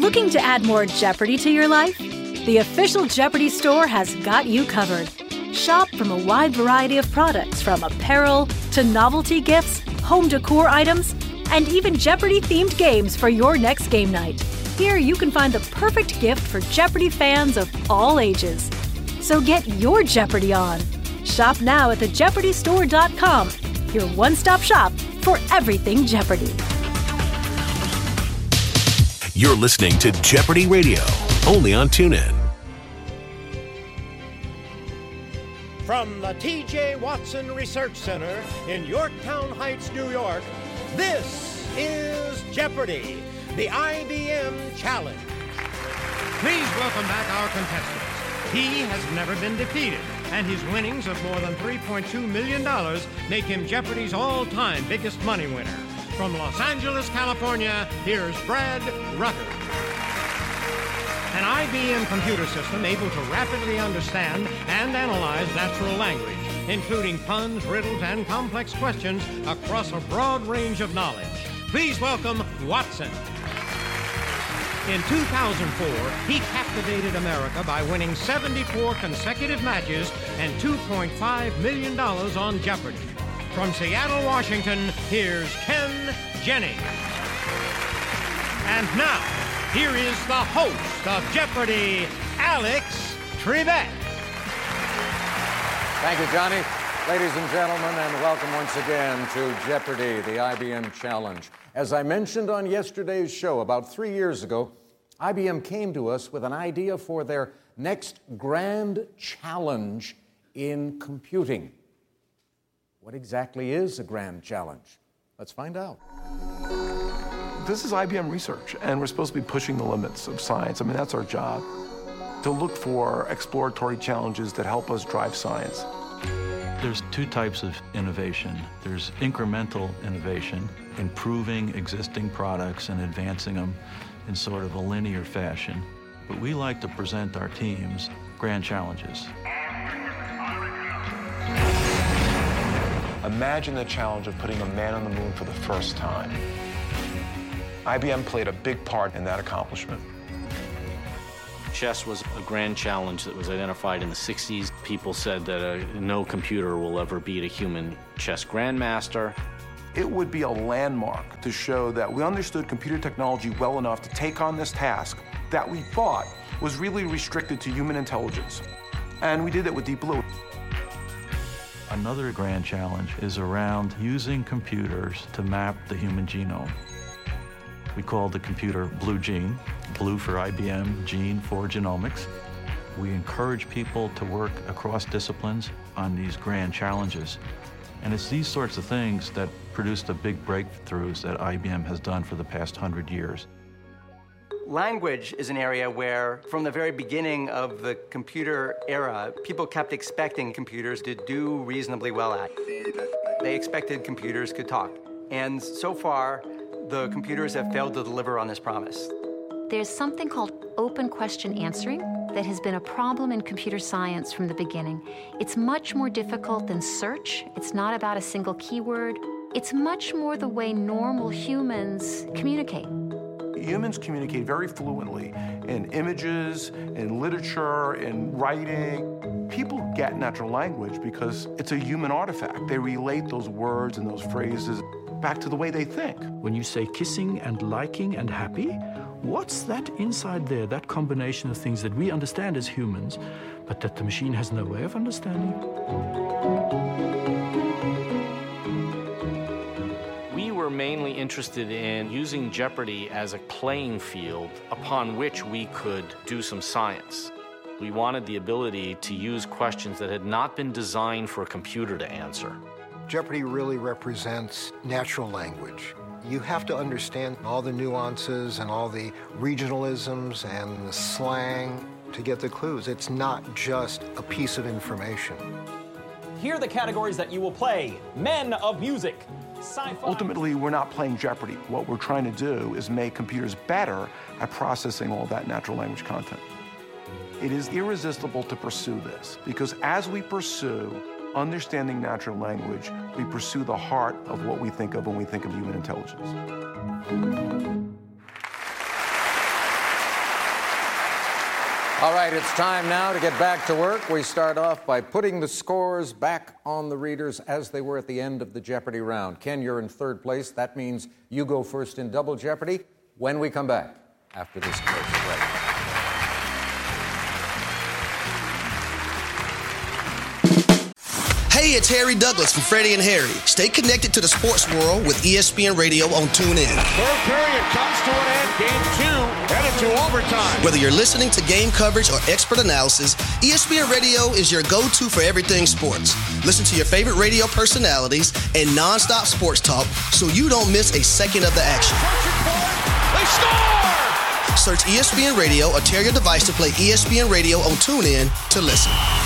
Looking to add more Jeopardy to your life? The official Jeopardy store has got you covered. Shop from a wide variety of products, from apparel to novelty gifts, home decor items, and even Jeopardy-themed games for your next game night. Here you can find the perfect gift for Jeopardy fans of all ages. So get your Jeopardy on. Shop now at thejeopardystore.com, your one-stop shop for everything Jeopardy. You're listening to Jeopardy Radio, only on TuneIn. From the T.J. Watson Research Center in Yorktown Heights, New York, this is Jeopardy! The IBM Challenge. Please welcome back our contestants. He has never been defeated, and his winnings of more than $3.2 million make him Jeopardy's all-time biggest money winner. From Los Angeles, California, here's Brad Rucker. An IBM computer system able to rapidly understand and analyze natural language, including puns, riddles, and complex questions across a broad range of knowledge. Please welcome Watson. In 2004, he captivated America by winning 74 consecutive matches and $2.5 million on Jeopardy! From Seattle, Washington, here's Ken Jennings. And now, here is the host of Jeopardy, Alex Trebek. Thank you, Johnny. Ladies and gentlemen, and welcome once again to Jeopardy, the IBM Challenge. As I mentioned on yesterday's show, about 3 years ago, IBM came to us with an idea for their next grand challenge in computing. What exactly is a grand challenge? Let's find out. This is IBM Research, and we're supposed to be pushing the limits of science. I mean, that's our job, to look for exploratory challenges that help us drive science. There's two types of innovation. There's incremental innovation, improving existing products and advancing them in sort of a linear fashion. But we like to present our teams grand challenges. Imagine the challenge of putting a man on the moon for the first time. IBM played a big part in that accomplishment. Chess was a grand challenge that was identified in the 60s. People said that no computer will ever beat a human chess grandmaster. It would be a landmark to show that we understood computer technology well enough to take on this task that we thought was really restricted to human intelligence. And we did it with Deep Blue. Another grand challenge is around using computers to map the human genome. We call the computer Blue Gene, Blue for IBM, Gene for genomics. We encourage people to work across disciplines on these grand challenges. And it's these sorts of things that produce the big breakthroughs that IBM has done for the past 100 years. Language is an area where, from the very beginning of the computer era, people kept expecting computers to do reasonably well at. They expected computers could talk. And so far, the computers have failed to deliver on this promise. There's something called open question answering that has been a problem in computer science from the beginning. It's much more difficult than search. It's not about a single keyword. It's much more the way normal humans communicate. Humans communicate very fluently in images, in literature, in writing. People get natural language because it's a human artifact. They relate those words and those phrases back to the way they think. When you say kissing and liking and happy, what's that inside there, that combination of things that we understand as humans, but that the machine has no way of understanding? We were mainly interested in using Jeopardy as a playing field upon which we could do some science. We wanted the ability to use questions that had not been designed for a computer to answer. Jeopardy really represents natural language. You have to understand all the nuances and all the regionalisms and the slang to get the clues. It's not just a piece of information. Here are the categories that you will play. Men of music, sci-fi. Ultimately, we're not playing Jeopardy. What we're trying to do is make computers better at processing all that natural language content. It is irresistible to pursue this, because as we pursue understanding natural language, we pursue the heart of what we think of when we think of human intelligence. All right, it's time now to get back to work. We start off by putting the scores back on the readers as they were at the end of the Jeopardy round. Ken, you're in third place. That means you go first in Double Jeopardy when we come back after this commercial break. Hey, it's Harry Douglas from Freddie and Harry. Stay connected to the sports world with ESPN Radio on TuneIn. Third period comes to an end. Game 2 headed to overtime. Whether you're listening to game coverage or expert analysis, ESPN Radio is your go-to for everything sports. Listen to your favorite radio personalities and nonstop sports talk so you don't miss a second of the action. They score! Search ESPN Radio or tear your device to play ESPN Radio on TuneIn to listen.